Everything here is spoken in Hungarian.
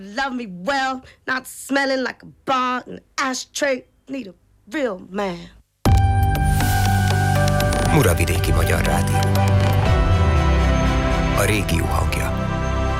Love me well, not smelling like a bar and ashtray. Need a real man. Muravidéki Magyar Rádió. A régió hang.